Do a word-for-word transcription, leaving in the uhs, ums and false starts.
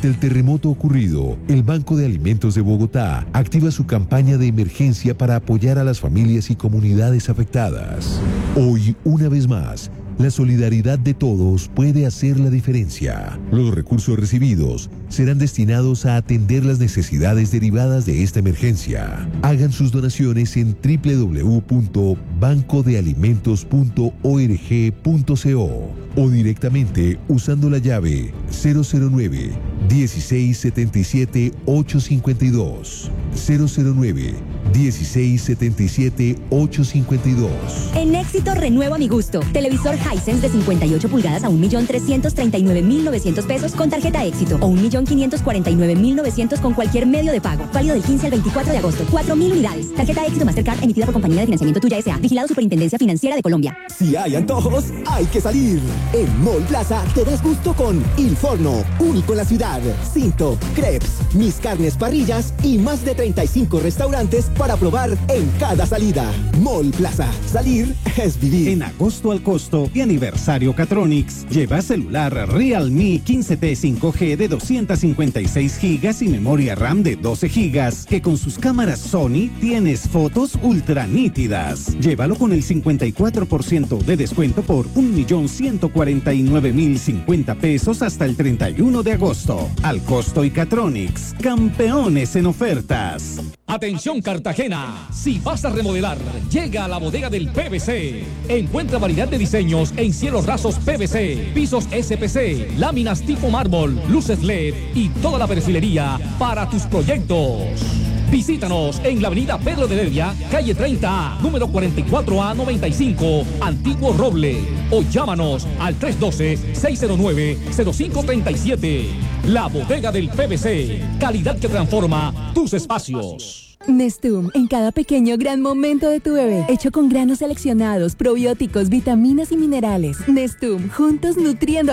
Ante el terremoto ocurrido, el Banco de Alimentos de Bogotá activa su campaña de emergencia para apoyar a las familias y comunidades afectadas. Hoy, una vez más, la solidaridad de todos puede hacer la diferencia. Los recursos recibidos serán destinados a atender las necesidades derivadas de esta emergencia. Hagan sus donaciones en doble u doble u doble u punto banco de alimentos punto org punto co o directamente usando la llave cero cero nueve, dieciséis setenta y siete, ochocientos cincuenta y dos. cero cero nueve, dieciséis setenta y siete, ochocientos cincuenta y dos. En Éxito renuevo a mi gusto. Televisor Hisense de cincuenta y ocho pulgadas a un millón trescientos treinta y nueve mil novecientos pesos con tarjeta Éxito o un millón quinientos cuarenta y nueve mil novecientos con cualquier medio de pago. Válido del quince al veinticuatro de agosto. cuatro mil unidades. Tarjeta Éxito Mastercard emitida por Compañía de Financiamiento Tuya S A. Vigilado Superintendencia Financiera de Colombia. Si hay antojos, hay que salir. En Mall Plaza te das gusto con Il Forno, único en la ciudad. Cinto, crepes, mis carnes parrillas y más de treinta y cinco restaurantes para probar en cada salida. Mall Plaza. Salir es vivir. En agosto al costo y aniversario Catronics, lleva celular Realme quince T cinco G de doscientos cincuenta y seis gigas y memoria RAM de doce gigas, que con sus cámaras Sony tienes fotos ultra nítidas. Llévalo con el cincuenta y cuatro por ciento de descuento por un millón ciento cuarenta y nueve mil cincuenta pesos hasta el treinta y uno de agosto. Al costo y Catronics, campeones en ofertas. Atención Cartagena, si vas a remodelar, llega a la bodega del P V C. Encuentra variedad de diseños en cielos rasos P V C, pisos S P C, láminas tipo mármol, luces L E D y toda la perfilería para tus proyectos. Visítanos en la avenida Pedro de Heredia, calle treinta A, número cuarenta y cuatro A noventa y cinco, Antiguo Roble. O llámanos al tres uno dos, seis cero nueve, cero cinco tres siete. La bodega del P V C, calidad que transforma tus espacios. Nestum, en cada pequeño gran momento de tu bebé, hecho con granos seleccionados, probióticos, vitaminas y minerales. Nestum, juntos nutriendo